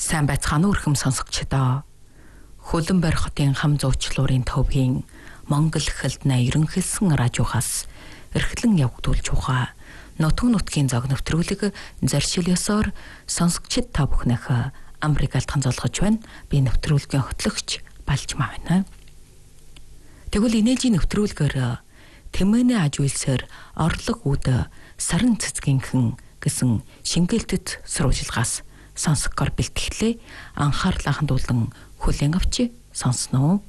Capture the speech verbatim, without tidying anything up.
Сайн байцгаана уу өрхөм сонсогчдоо. Хөлөн барь хотын хам зуучлуурын төвийн Монгол хэлтнээ ерөнхийлсэн радиохаас эрхлэн явагдуулж байгаа нутг нутгийн зог нэвтрүүлэг заршил ёсоор сонсогчид та бүхнийхээ амрыг алтхан золгож байна. Би нэвтрүүлгийн хөтлөгч Балжмаа байна. Тэгвэл инээжийн нэвтрүүлгээр Тэмээний аж үйлсээр орлог үд сарн цэцгийнхэн гэсэн шингээлтэд сурвалжлагаас сонсгоор бэлтгэлээ анхаарлаа хандуулан хүлээн авч сонсноо.